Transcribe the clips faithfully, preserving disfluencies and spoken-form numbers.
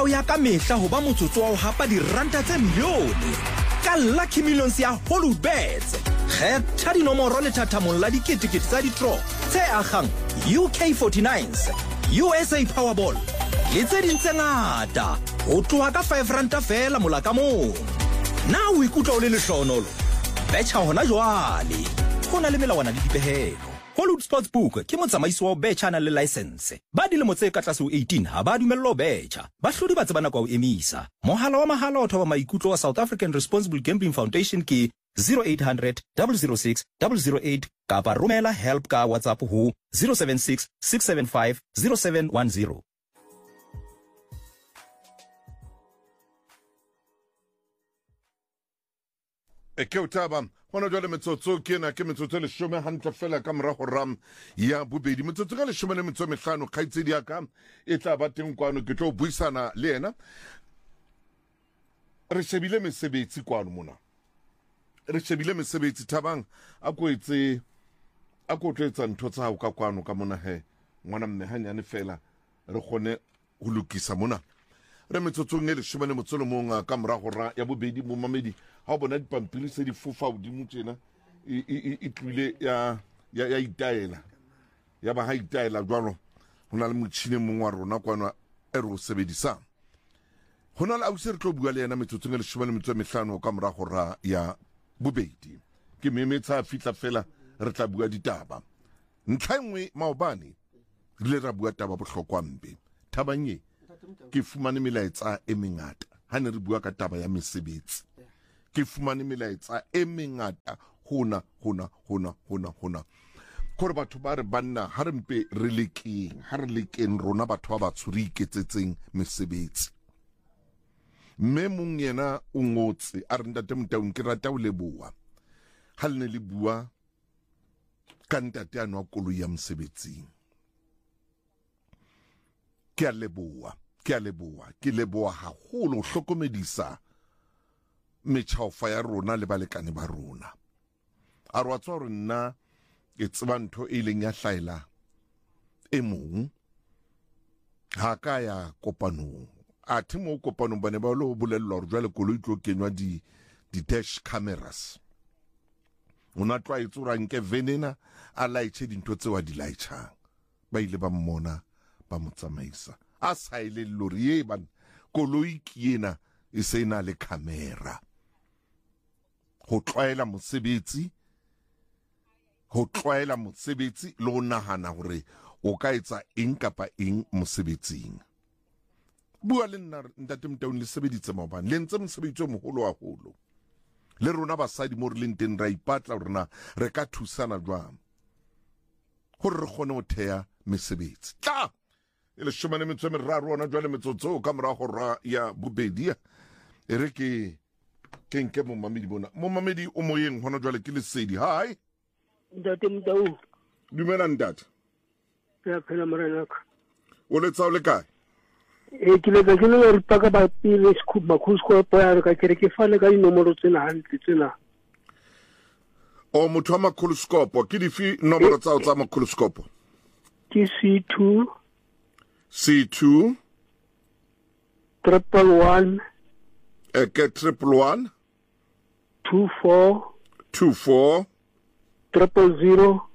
o ya ka mehla ho ba motsotso wa ho hapa diranta tse milione ka Lucky Millions ya Hollywoodbets. Kgetha dinomoro le thathamong la diketekete tsa di-draw tse agang U K forty-nines, U S A Powerball le tse ding tse ngata ho tloha ka five ranta fela mola ka mong. Na o ikutlwa o le lehlohonolo? Betcha hona jwale. Ho na le melawana le dipehelo. Hollywood Sportsbook ke motsamaisi wa betcha na le license. Ba dilemo tse ka tlase ho eighteen ha ba dumellwa ho betcha. Bahlodi ba tsebana kwa ho emisa. Mohala wa mahala o thoba maikutlo wa South African Responsible Gambling Foundation ke zero eight hundred, double oh six, double oh eight kapa romela help ka WhatsApp ho zero seven six, six seven five, zero seven one zero. Eke utaba hona jwale metsotso ke na ke metsotso le shome hantle fela ka mora go ram ya bobedi metsotso ka le shome le metso mehlano khaitsedi ya ka e tla ba teng kwano ke tlo buisana le yena re shebile mesebetsi kwano mona re shebile mesebetsi Thabang a ko etse a ko tletsa ntho tsa ho ka kwano ka mona he ngwana mme hanyane fela re gone ho lokisa mona re metsotso ngele shome le motso le monga ka mora go ra ya bobedi mo mamedi ha bona dipampiri se di fofa hodimo tsena e tlile ya ya ya itaela ya ba ha itaela jwalo hona le motšhine mongwe wa rona kwana e re o sebedisa hona la ausi re tlo bua le yena metsotso ngele shome le motso mehlano ka mora go ra ya bobedi ke memetsa fitla fela re tla bua ditaba ntlha nngwe maobane re ra bua taba bohlokwa mbe Thabanye ke fumane melaetsa e mengata ha ne re bua ka taba ya mesebetsi ke fumane melaetsa e mengata hona hona hona hona hona gore batho ba re banna ha re mpe re lekeng ha re lekeng rona batho ba batsho re iketsetseng mesebetsi mme mong yena o ngotse a re ntate Motaung ke rata o leboa ha le ne le bua ka ntate ano a koloi ya mosebetsing ke a leboa ke a leboa ke leboa haholo hlokomedisa metjhaofa ya rona le balekane ba rona a re wa tswa hore nna ke tseba ntho e leng ya hlaela e mong ha ka ya kopanong a the mo kopanong bane ba lo bolellwa hore jwale koloi tlo kenywa di di dash cameras ona twa e tsura nke venena a laitse dintho tse wa di laitshang ba ile ba mmona ba motsamaisa a saile lori e ban koloi kiena e se na le camera ho tlwaela mosebetsi ho tlwaela mosebetsi le ho nahana hore o ka etsa eng kapa eng mosebetsing bua le nna ntate Motaung le sebeditse maobane le ntse mosebetsi o moholo haholo le rona basadi mo re leng teng ra ipatla rona re ka thusana jwang hore re kgone ho thea mesebetsi tla ele shomane metso meraro ona jwale metsotso ka mora go ra ya bobedi e re ke ke nke mo mamedi bona mo mamedi o moyeng hona jwale ke lesedi hi ntate Motaung dumela ntate ya phela morena ka o le tsao le kae e ke le ka ke le re paka ba pile scoop ba khusco po ya ka kere ke fane ka dinomoro tsena hantle tsena o motho wa makholoskopo ke difi nomoro tsa tsa makholoskopo ke C two C two triple one e ke triple one two four two four triple zero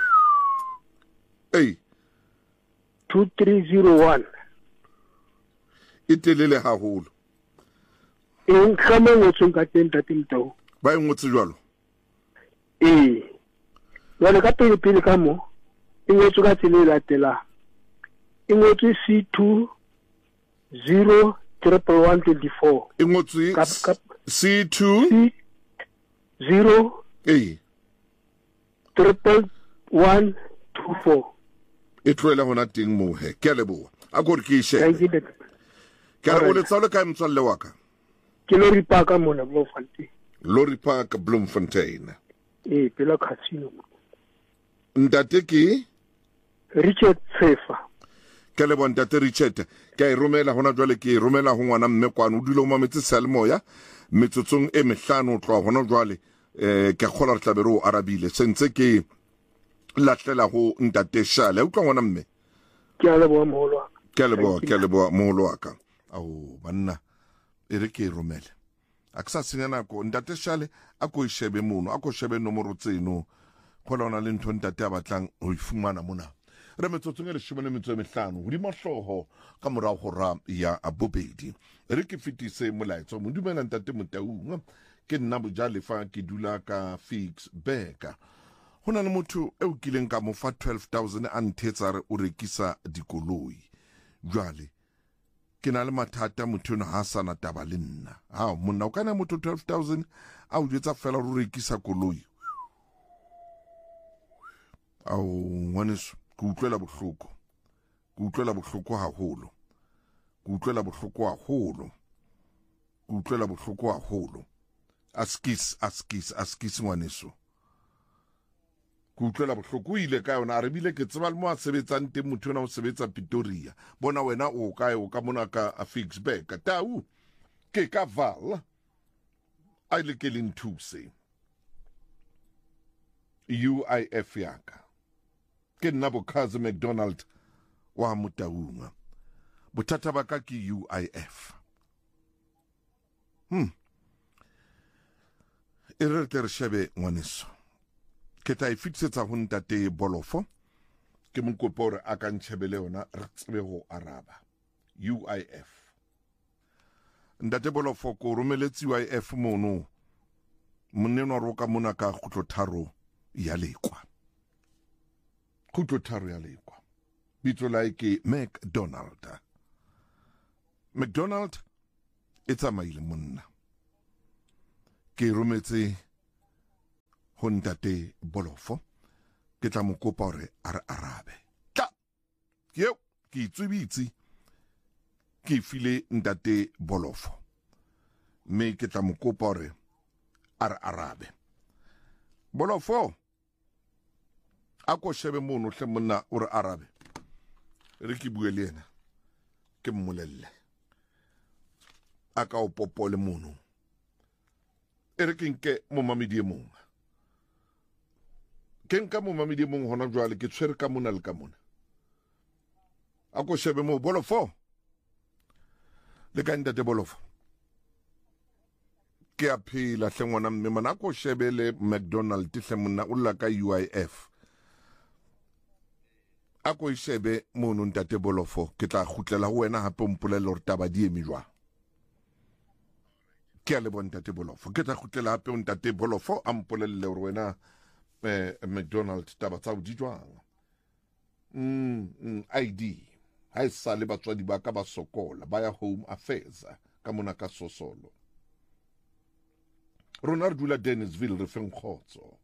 hey two three zero one itelele haholo en khame ngotso ka teng tate Motaung ba ngotse jwalo eh wala ka pele pele ka mo e ngotso ka tsele latela e ngotse C two zero triple one twenty four e ngotse C two zero eh triple one two four e tloela hona teng mo he ke leboa a go re ke she ka re o le tsalo ka mtswalle wa ka ke lori park mona Bloemfontein lori park Bloemfontein eh pela casino ntate ke Richard Tsefa ke le bona ntate Richard ke e romela hona jwale ke e romela ho ngwana mme kwana o dilo mo metse selmoya metsotsong e mehlano o tloa hona jwale eh ke khola re tlabero arabile sentse ke latlela ho ntate Shale utlwa ngwana mme ke a leboa moholo ke a leboa ke a leboa moholo wa ka ao banna e re ke e romele a ke sa senya nako ntate Shale a ko e shebe mono a ko shebe nomoro tseno go lona le ntho ntate a batlang ho ifumana mona re metsotsong e leshome le metso e mehlano hodimo hloho ka morao go ra ya abobedi re ke fetise molaetso mo dumela ntate Motaung ke nna Bojalefa ke dula ka Ficksburg ho na le motho e o kileng ka mo fa twelve thousand a nthetsa re o rekisa dikoloi jwale ke na le mathata motho no ha sana taba le nna ha monna o kana motho twelve thousand a o jetsa fela ro rekisa koloi au ngwaneso ke utlwela bohloko ke utlwela bohloko haholo ke utlwela bohloko haholo ke utlwela bohloko haholo askis askis askis ngwaneso ke utlwela bohloko o ile ka yona a re bile ke tseba le mo a sebetsang teng motho ona o sebetsa Pretoria bona wena o kae o ka mona ka a Ficksburg tau ke ka vala a ile ke lentuse U I F yaka ke nna Bokhazi McDonald wa Motaung bothata ba ka ke U I F hmm e re tle re shebe ngwaneso ke ta e fitisetsa ho ntate Bolofo ke mo kopa hore a ka ntshebele yona re tsebe go araba U I F ntate Bolofo ko romeletse U I F mono moneno a roka mona ka khutlo tharo ya lekwa khutlo tharo ya lekwa bitso la ke McDonald McDonald it's a maile monna ke rometse ho ntate Bolofo ke tla mo kopa hore a re arabe tla ke ke itswibitsi ke file ntate Bolofo me ke tla mo kopa hore a re arabe Bolofo a ko shebe mono hle monna o re arabe re ke bue le yena ke mmolelle a ka o popole mono e re ke nke mo mamedi e mong ke nka mo mamedi e mong hona jwale ke tshwere ka mona le ka mona a ko shebe mo Bolofo le ka ntate Bolofo ke a phela hle ngwana mme mana ko shebe le McDonald hle monna o la ka U I F a ko ishebe mono ntate Bolofo ke tla khutlela ho wena hape o mpolelle hore taba di eme jwa ke a le bona ntate Bolofo ke tla khutlela hape o ntate Bolofo a mpolelle hore wena eh, McDonald taba tsa di jwang mm, mm I D ha e sa le batswadi ba ka ba sokola ba ya Home Affairs ka mona ka Sosolo rona re dula Dennisville re feng khotso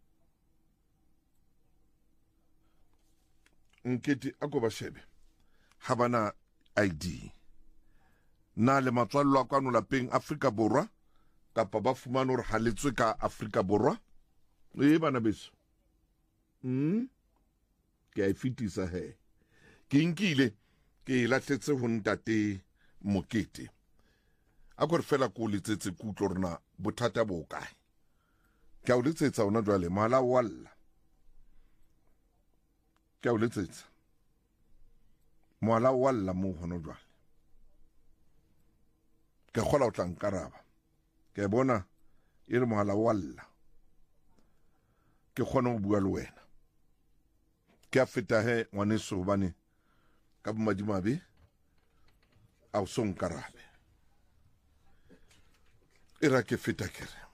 nkete a ko ba shebe ha bana I D na le matswallo a kwano lapeng Afrika Borwa kapa ba fumana hore haletswe ka Afrika Borwa e bana beso mm ke a fitisa he ke nkile ke latletse ho ntate Mokete a go re fela ko letsetse kutlo rena bothata bo kae ke a o letsetsa ona jwale mala walla ke a o letsetsa mala walla mo hono jwale ke khola o tla nkaraba ke bona e re mala walla ke khona o bua le wena ke a feta he ngwaneso bane ka bomadimabe a o son karabe e ra ke feta kere